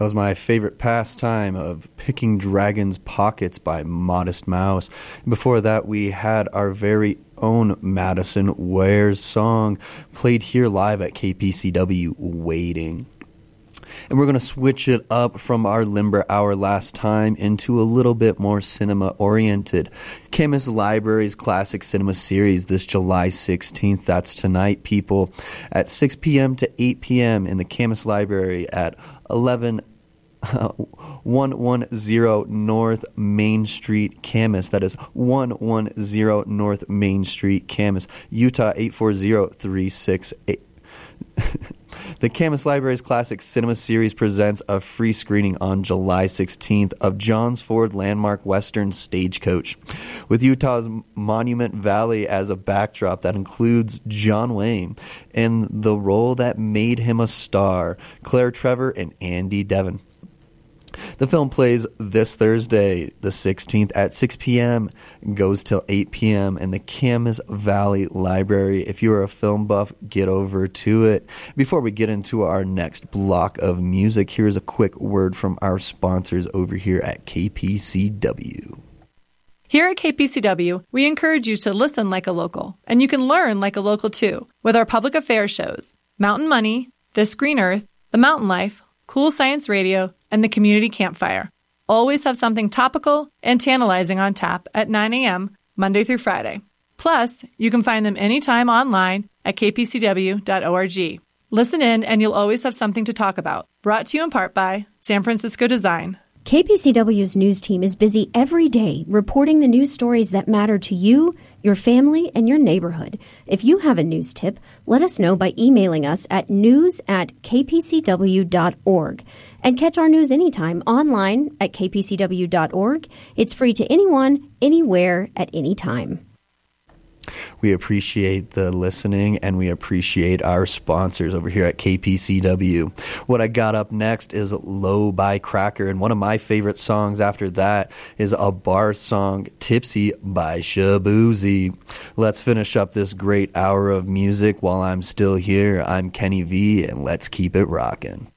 That was my favorite pastime of Picking Dragons' Pockets by Modest Mouse. Before that, we had our very own Madison Ware's song played here live at KPCW, Waiting. And we're going to switch it up from our Limber Hour last time into a little bit more cinema-oriented. Camas Library's Classic Cinema Series this July 16th. That's tonight, people, at 6 p.m. to 8 p.m. in the Camas Library at 110 North Main Street, Camas. That is 110 North Main Street, Camas, Utah 840-368. The Camas Library's Classic Cinema Series presents a free screening on July 16th of Johns Ford landmark Western Stagecoach, with Utah's Monument Valley as a backdrop that includes John Wayne in the role that made him a star, Claire Trevor and Andy Devon. The film plays this Thursday, the 16th, at 6 p.m., goes till 8 p.m. in the Camas Valley Library. If you are a film buff, get over to it. Before we get into our next block of music, here's a quick word from our sponsors over here at KPCW. Here at KPCW, we encourage you to listen like a local, and you can learn like a local too, with our public affairs shows, Mountain Money, This Green Earth, The Mountain Life, Cool Science Radio, and the Community Campfire. Always have something topical and tantalizing on tap at 9 a.m. Monday through Friday. Plus, you can find them anytime online at kpcw.org. Listen in and you'll always have something to talk about. Brought to you in part by San Francisco Design. KPCW's news team is busy every day reporting the news stories that matter to you, your family, and your neighborhood. If you have a news tip, let us know by emailing us at news@kpcw.org. And catch our news anytime online at kpcw.org. It's free to anyone, anywhere, at any time. We appreciate the listening, and we appreciate our sponsors over here at KPCW. What I got up next is Low by Cracker, and one of my favorite songs after that is a bar song, Tipsy by Shabuzi. Let's finish up this great hour of music while I'm still here. I'm Kenny V, and let's keep it rocking.